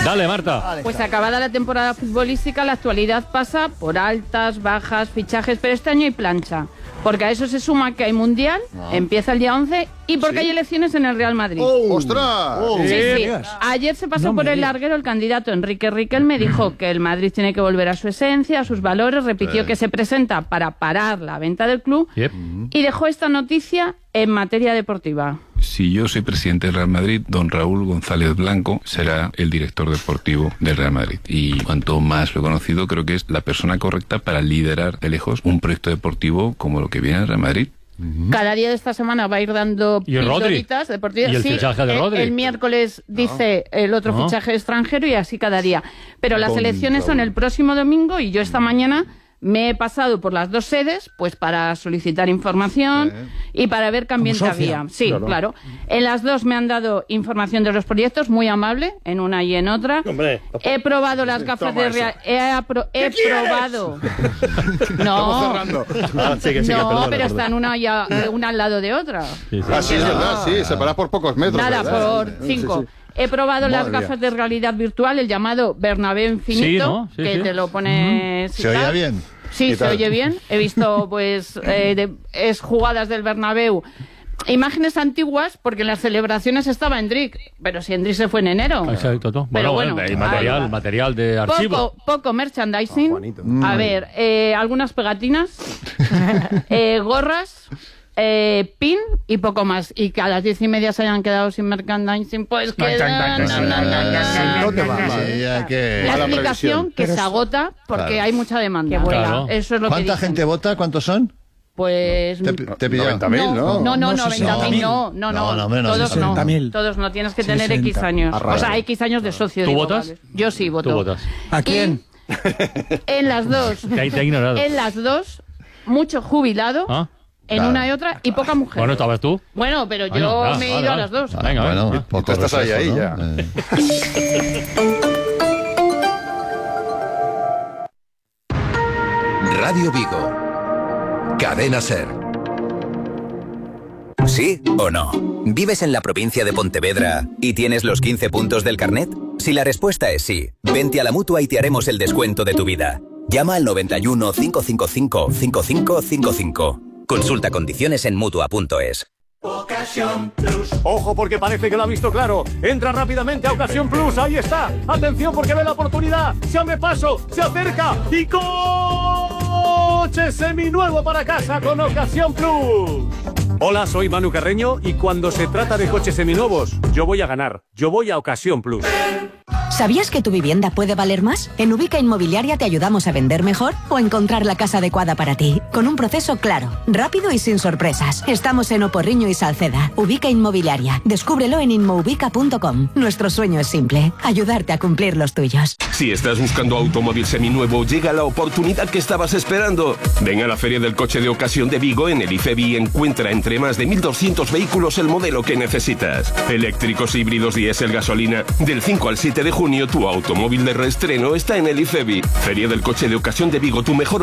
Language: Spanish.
Dale, Marta. Pues acabada la temporada futbolística, la actualidad pasa por altas, bajas, fichajes, pero este año hay plancha. Porque a eso se suma que hay Mundial, empieza el día 11, y porque hay elecciones en el Real Madrid. ¡Ostras! Sí. Ayer se pasó por el larguero el candidato Enrique Riquelme, dijo que el Madrid tiene que volver a su esencia, a sus valores, repitió que se presenta para parar la venta del club y dejó esta noticia en materia deportiva. Si yo soy presidente del Real Madrid, don Raúl González Blanco será el director deportivo del Real Madrid. Y cuanto más lo he conocido, creo que es la persona correcta para liderar de lejos un proyecto deportivo como lo que viene al Real Madrid. Cada día de esta semana va a ir dando pildoritas deportivas. ¿Y el fichaje de Rodri? El miércoles dice el otro fichaje extranjero y así cada día. Pero las elecciones son el próximo domingo y yo esta mañana me he pasado por las dos sedes pues para solicitar información y para ver qué ambiente había. Sí, claro. En las dos me han dado información de los proyectos, muy amable, en una y en otra. Hombre, he probado las gafas de realidad. He probado. No, no, pero están una al lado de otra. Así es verdad, sí, separadas por pocos metros. Nada, ¿verdad? por 5. He probado las gafas de realidad virtual, el llamado Bernabéu Infinito, que te lo pones... ¿Se oía bien? Sí, se oye bien. He visto, pues, jugadas del Bernabéu. Imágenes antiguas, porque en las celebraciones estaba Endrick, pero si Endrick se fue en enero. Exacto. Pero bueno, hay material de archivo. Poco merchandising. A ver, algunas pegatinas, gorras... pin y poco más. Y que a las 10:30 se hayan quedado sin merchandising, pues quedan... La aplicación que se agota porque hay mucha demanda. Claro. Eso es lo que ¿Cuánta dicen. gente vota? ¿Cuántos son? Pues... Te pillaron. 90.000, ¿no? No, 90.000 no. menos, Todos no. 60.000. Todos no. Tienes que tener X años. O sea, X años de socio. ¿Tú digo, votas? vale. Yo sí voto. ¿Tú votas? ¿A quién? En las dos. Te ha ignorado. En las dos, mucho jubilado. ¿Ah? En una y otra, y poca mujer. Bueno, ¿estabas tú? Bueno, pero Bueno, yo ya, me he ido a las dos. Venga, Bueno, poco Tú estás ahí, reflejo, ya. ¿no? Radio Vigo. Cadena SER. ¿Sí o no? ¿Vives en la provincia de Pontevedra y tienes los 15 puntos del carnet? Si la respuesta es sí, vente a la Mutua y te haremos el descuento de tu vida. Llama al 91 555 5555. Consulta condiciones en Mutua.es. Ocasión Plus. Ojo, porque parece que lo ha visto claro. Entra rápidamente a Ocasión Plus. Ahí está. Atención, porque ve la oportunidad. Se abre paso, se acerca y coche seminuevo para casa con Ocasión Plus. Hola, soy Manu Carreño y cuando se trata de coches seminuevos, yo voy a ganar. Yo voy a Ocasión Plus. ¿Sabías que tu vivienda puede valer más? En Ubica Inmobiliaria te ayudamos a vender mejor o a encontrar la casa adecuada para ti. Con un proceso claro, rápido y sin sorpresas. Estamos en Oporriño y Salceda. Ubica Inmobiliaria. Descúbrelo en inmoubica.com. Nuestro sueño es simple: ayudarte a cumplir los tuyos. Si estás buscando automóvil seminuevo, llega la oportunidad que estabas esperando. Ven a la Feria del Coche de Ocasión de Vigo en el IFEBI y encuentra entre más de 1.200 vehículos el modelo que necesitas. Eléctricos, híbridos, diésel, gasolina. Del 5 al 7 de junio, tu automóvil de reestreno está en el IFEBI. Feria del Coche de Ocasión de Vigo, tu mejor